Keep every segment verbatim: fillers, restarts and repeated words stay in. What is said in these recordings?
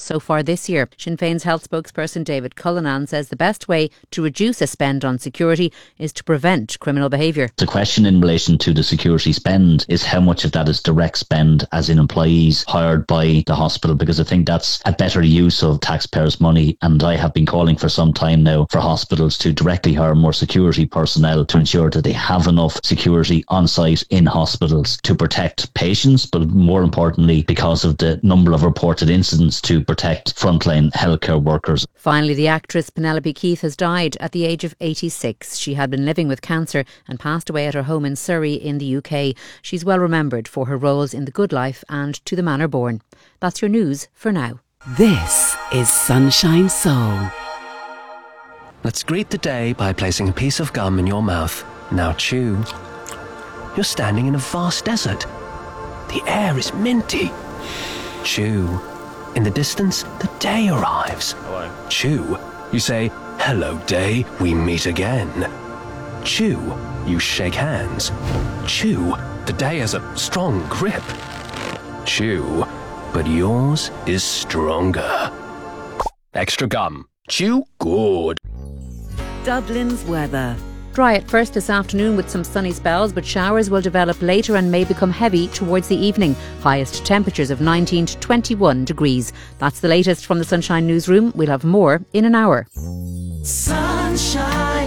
so far this year. Sinn Féin's health spokesperson David Cullinan says the best way to reduce a spend on security is to prevent criminal behaviour. The question in relation to the security spend is how much of that is direct spend, as in employees hired by the hospital, because I think that's a better use of taxpayers' money, and I have been calling for some time now for hospitals to directly hire more security personnel to ensure that they have enough security on site in hospitals to protect patients, but more importantly because of the number of reported incidents, to protect frontline healthcare workers. Finally, the actress Penelope Keith has died at the age of eighty-six. She had been living with cancer and passed away at her home in Surrey in the U K. She's well remembered for her roles in The Good Life and To the Manor Born. That's your news for now. This is Sunshine Soul. Let's greet the day by placing a piece of gum in your mouth. Now chew. You're standing in a vast desert. The air is minty. Chew. In the distance, the day arrives. Hello. Chew. You say, "Hello, day, we meet again." Chew. You shake hands. Chew. The day has a strong grip. Chew. But yours is stronger. Extra gum. Chew good. Dublin's weather. Dry at first this afternoon with some sunny spells, but showers will develop later and may become heavy towards the evening. Highest temperatures of nineteen to twenty-one degrees. That's the latest from the Sunshine Newsroom. We'll have more in an hour. Sunshine.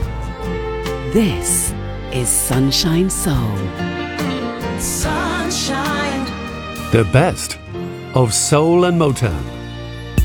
This is Sunshine Soul. Sunshine. The best of soul and Motown.